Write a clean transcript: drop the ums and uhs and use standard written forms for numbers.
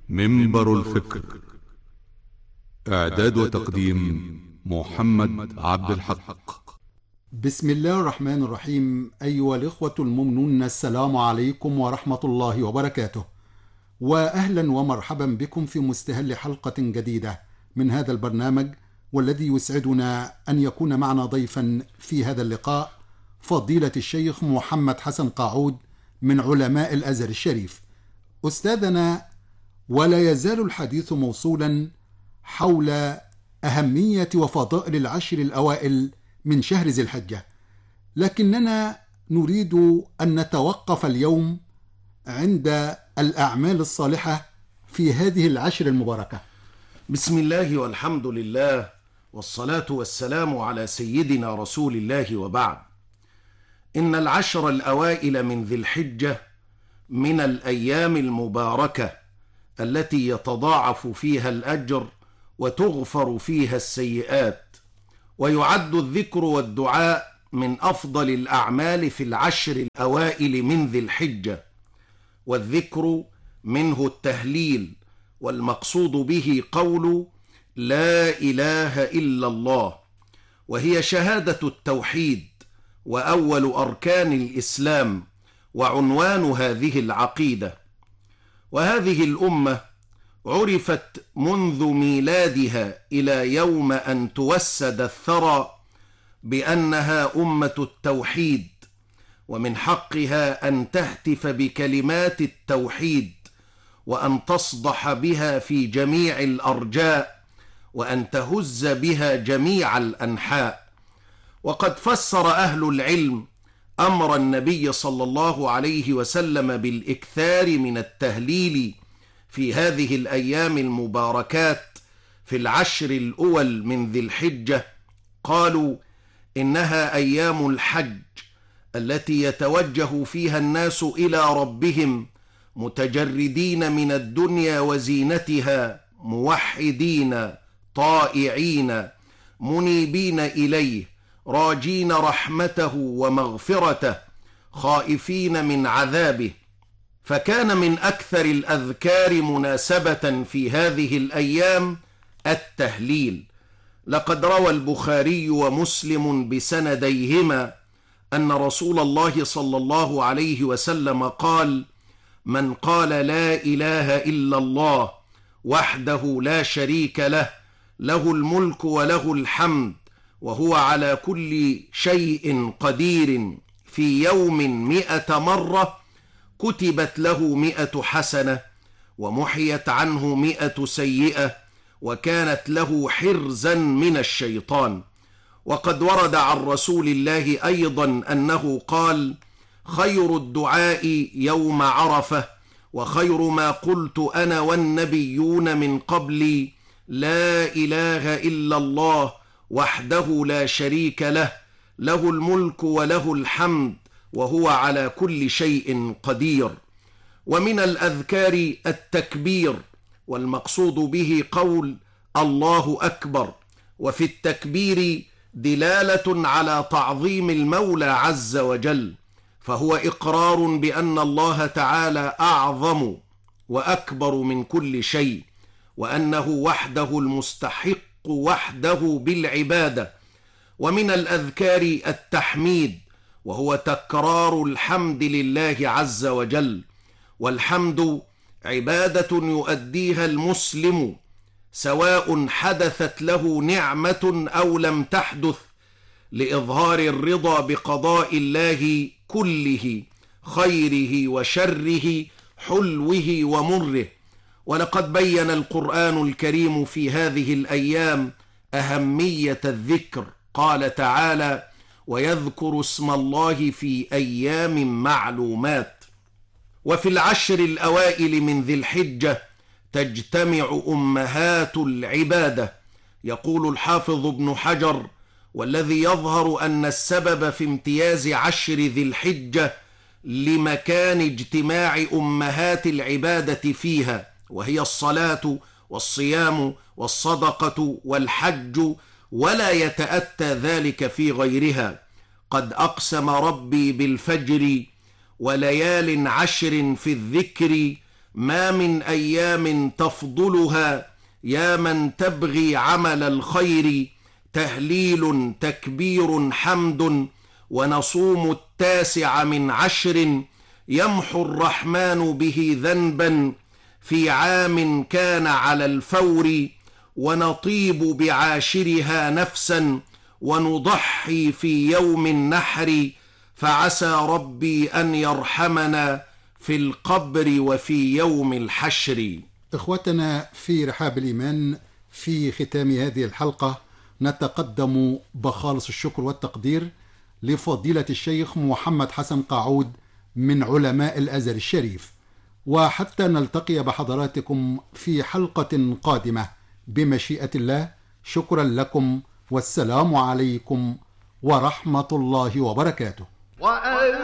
منبر الفكر. إعداد وتقديم محمد عبد الحق. بسم الله الرحمن الرحيم. أيها الإخوة المؤمنون، السلام عليكم ورحمة الله وبركاته، وأهلا ومرحبا بكم في مستهل حلقة جديدة من هذا البرنامج، والذي يسعدنا أن يكون معنا ضيفا في هذا اللقاء فضيلة الشيخ محمد حسن قاعود من علماء الأزهر الشريف أستاذنا. ولا يزال الحديث موصولا حول أهمية وفضائل العشر الأوائل من شهر ذي الحجة، لكننا نريد أن نتوقف اليوم عند الأعمال الصالحة في هذه العشر المباركة. بسم الله والحمد لله والصلاة والسلام على سيدنا رسول الله، وبعد. إن العشر الأوائل من ذي الحجة من الأيام المباركة التي يتضاعف فيها الأجر وتغفر فيها السيئات، ويعد الذكر والدعاء من أفضل الأعمال في العشر الأوائل من ذي الحجة. والذكر منه التهليل، والمقصود به قول لا إله إلا الله، وهي شهادة التوحيد وأول أركان الإسلام وعنوان هذه العقيدة. وهذه الأمة عرفت منذ ميلادها إلى يوم أن توسد الثرى بأنها أمة التوحيد، ومن حقها أن تهتف بكلمات التوحيد وأن تصدح بها في جميع الأرجاء وأن تهز بها جميع الأنحاء. وقد فسر أهل العلم أمر النبي صلى الله عليه وسلم بالإكثار من التهليل في هذه الأيام المباركات في العشر الأول من ذي الحجة. قالوا إنها أيام الحج التي يتوجه فيها الناس إلى ربهم متجردين من الدنيا وزينتها، موحدين طائعين منيبين إليه، راجين رحمته ومغفرته، خائفين من عذابه. فكان من أكثر الأذكار مناسبة في هذه الأيام التهليل. لقد روى البخاري ومسلم بسنديهما أن رسول الله صلى الله عليه وسلم قال: من قال لا إله إلا الله وحده لا شريك له، له الملك وله الحمد وهو على كل شيء قدير، في يوم 100 مرة كتبت له 100 حسنة ومحيت عنه 100 سيئة، وكانت له حرزا من الشيطان. وقد ورد عن رسول الله أيضا أنه قال: خير الدعاء يوم عرفة، وخير ما قلت أنا والنبيون من قبلي، لا إله إلا الله وحده لا شريك له، له الملك وله الحمد وهو على كل شيء قدير. ومن الأذكار التكبير، والمقصود به قول الله أكبر، وفي التكبير دلالة على تعظيم المولى عز وجل، فهو إقرار بأن الله تعالى أعظم وأكبر من كل شيء، وأنه وحده المستحق وحده بالعبادة. ومن الأذكار التحميد، وهو تكرار الحمد لله عز وجل، والحمد عبادة يؤديها المسلم سواء حدثت له نعمة أو لم تحدث، لإظهار الرضا بقضاء الله كله، خيره وشره، حلوه ومره. ولقد بين القرآن الكريم في هذه الأيام أهمية الذكر. قال تعالى: ويذكر اسم الله في أيام معلومات. وفي العشر الأوائل من ذي الحجة تجتمع أمهات العبادة. يقول الحافظ ابن حجر: والذي يظهر أن السبب في امتياز عشر ذي الحجة لمكان اجتماع أمهات العبادة فيها، وهي الصلاة والصيام والصدقة والحج، ولا يتأتى ذلك في غيرها. قد أقسم ربي بالفجر وليال عشر في الذكر، ما من أيام تفضلها يا من تبغي عمل الخير، تهليل تكبير حمد، ونصوم 9 يمحو الرحمن به ذنبا في عام كان على الفور، ونطيب بعاشرها نفسا، ونضحي في يوم النحر، فعسى ربي أن يرحمنا في القبر وفي يوم الحشر. إخوتنا في رحاب الإيمان، في ختام هذه الحلقة نتقدم بخالص الشكر والتقدير لفضيلة الشيخ محمد حسن قاعود من علماء الأزهر الشريف، وحتى نلتقي بحضراتكم في حلقة قادمة بمشيئة الله، شكرا لكم، والسلام عليكم ورحمة الله وبركاته.